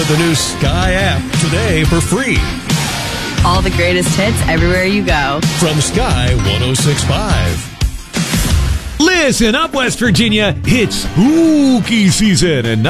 Download the new Sky app today for free. All the greatest hits everywhere you go. From Sky 106.5. Listen up, West Virginia. It's spooky season, and